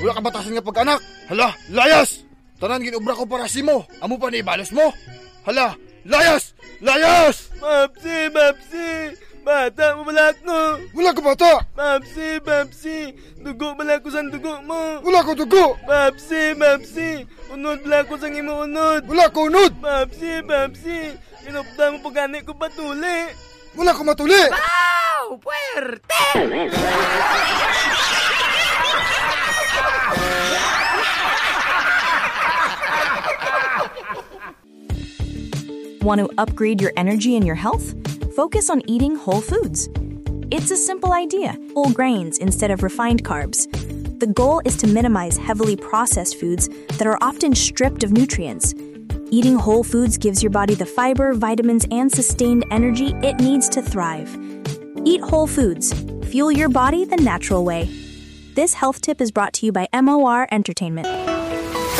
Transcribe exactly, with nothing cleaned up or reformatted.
Wala ka batasan nga pag-anak. Hala, layas! Tanan ginubra ko para si mo. Amo pa ni ibalos mo. Hala, layas! Layas! Mapsi, Mapsi! Bata mo bala ko! Wala ka bata! Mapsi, Mapsi! Dugo bala ko sa dugo mo! Wala ko dugo! Mapsi, Mapsi! Unod bala ko sa imo unod! Wala ko unod! Mapsi, Mapsi! Inupda mo pag-ani ko patuli! Wala ko matuli! Wow! Puerte! Want to upgrade your energy and your health? Focus on eating whole foods. It's a simple idea. Whole grains instead of refined carbs. The goal is to minimize heavily processed foods that are often stripped of nutrients. Eating whole foods gives your body the fiber, vitamins, and sustained energy it needs to thrive. Eat whole foods. Fuel your body the natural way. This health tip is brought to you by M O R Entertainment.